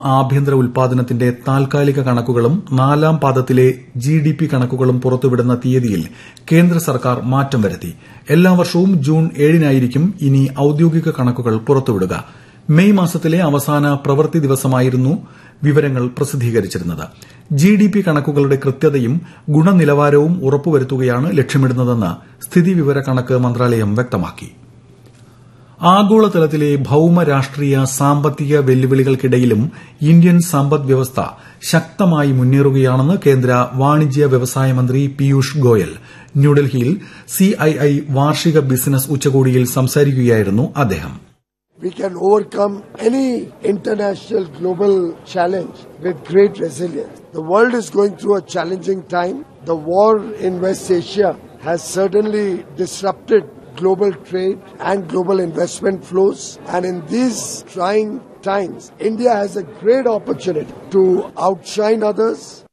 ആഭ്യന്തര ഉൽപാദനത്തിന്റെ താൽക്കാലിക കണക്കുകളും നാലാം പാദത്തിലെ ജിഡിപി കണക്കുകളും പുറത്തുവിടുന്ന തീയതിയിൽ കേന്ദ്ര സർക്കാർ മാറ്റം വരുത്തി. എല്ലാ വർഷവും ജൂൺ 7-നായിരിക്കും ഇനി ഔദ്യോഗിക കണക്കുകൾ പുറത്തുവിടുക. മെയ് മാസത്തിലെ അവസാന പ്രവൃത്തി ദിവസമായിരുന്നു വിവരങ്ങൾ പ്രസിദ്ധീകരിച്ചിരുന്നത്. ജിഡിപി കണക്കുകളുടെ കൃത്യതയും ഗുണനിലവാരവും ഉറപ്പുവരുത്തുകയാണ് ലക്ഷ്യമിടുന്നതെന്ന് സ്ഥിതിവിവര കണക്ക് മന്ത്രാലയം വ്യക്തമാക്കി. ആഗോളതലത്തിലെ ഭൌമ രാഷ്ട്രീയ സാമ്പത്തിക വെല്ലുവിളികൾക്കിടയിലും ഇന്ത്യൻ സമ്പദ് വ്യവസ്ഥ ശക്തമായി മുന്നേറുകയാണെന്ന് കേന്ദ്ര വാണിജ്യ വ്യവസായ മന്ത്രി പീയൂഷ് ഗോയൽ. ന്യൂഡൽഹിയിൽ സിഐഐ വാർഷിക ബിസിനസ് ഉച്ചകോടിയിൽ സംസാരിക്കുകയായിരുന്നു അദ്ദേഹം. We can overcome any international global challenge with great resilience. The world is going through a challenging time. The war in West Asia has certainly disrupted global trade and global investment flows. And in these trying times, India has a great opportunity to outshine others